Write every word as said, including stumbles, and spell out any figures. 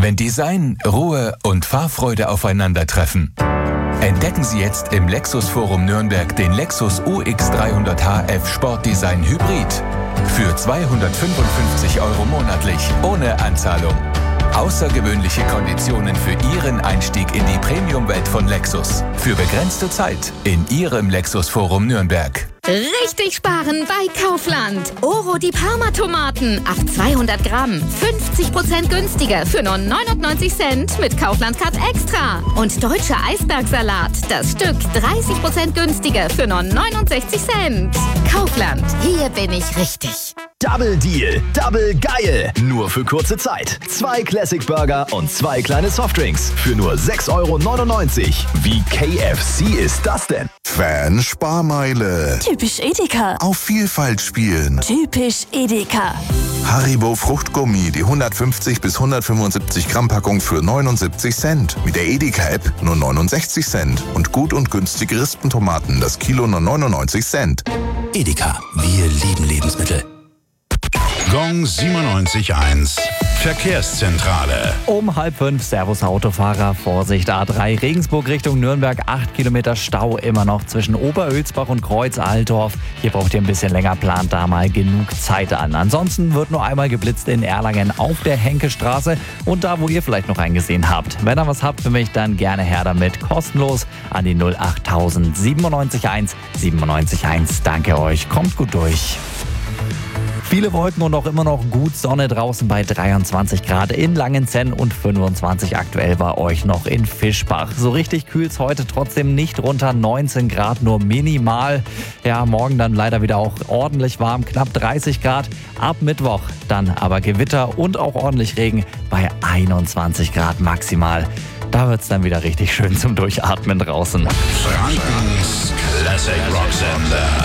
wenn Design, Ruhe und Fahrfreude aufeinandertreffen. Entdecken Sie jetzt im Lexus Forum Nürnberg den Lexus U X dreihundert H F Sportdesign Hybrid. Für zweihundertfünfundfünfzig Euro monatlich, ohne Anzahlung. Außergewöhnliche Konditionen für Ihren Einstieg in die Premium-Welt von Lexus. Für begrenzte Zeit in Ihrem Lexus Forum Nürnberg. Richtig sparen bei Kaufland. Oro die Parma-Tomaten auf zweihundert Gramm. fünfzig Prozent günstiger für nur neunundneunzig Cent mit Kaufland-Card Extra. Und deutscher Eisbergsalat. Das Stück dreißig Prozent günstiger für nur neunundsechzig Cent. Kaufland. Hier bin ich richtig. Double Deal, Double geil. Nur für kurze Zeit. Zwei Classic Burger und zwei kleine Softdrinks für nur sechs Euro neunundneunzig. Wie K F C ist das denn? Fan-Sparmeile. Typisch Edeka. Auf Vielfalt spielen. Typisch Edeka. Haribo Fruchtgummi, die hundertfünfzig bis hundertfünfundsiebzig Gramm Packung für neunundsiebzig Cent. Mit der Edeka-App nur neunundsechzig Cent. Und gut und günstige Rispentomaten, das Kilo nur neunundneunzig Cent. Edeka, wir lieben Lebensmittel. Gong siebenundneunzig Komma eins. Verkehrszentrale. Um halb fünf, Servus Autofahrer, Vorsicht A drei, Regensburg Richtung Nürnberg, acht Kilometer Stau immer noch zwischen Oberölsbach und Kreuz-Altdorf. Hier braucht ihr ein bisschen länger, plant da mal genug Zeit an. Ansonsten wird nur einmal geblitzt in Erlangen auf der Henkestraße und da, wo ihr vielleicht noch eingesehen habt. Wenn ihr was habt für mich, dann gerne her damit, kostenlos an die null achttausend siebenundneunzig eins siebenundneunzig eins. Danke euch, kommt gut durch. Viele Wolken und auch immer noch gut Sonne draußen bei dreiundzwanzig Grad in Langenzenn und fünfundzwanzig aktuell bei euch noch in Fischbach. So richtig kühlt's heute trotzdem nicht runter, neunzehn Grad nur minimal. Ja, morgen dann leider wieder auch ordentlich warm, knapp dreißig Grad. Ab Mittwoch dann aber Gewitter und auch ordentlich Regen bei einundzwanzig Grad maximal. Da wird's dann wieder richtig schön zum Durchatmen draußen. Frankens Classic Rock Sender.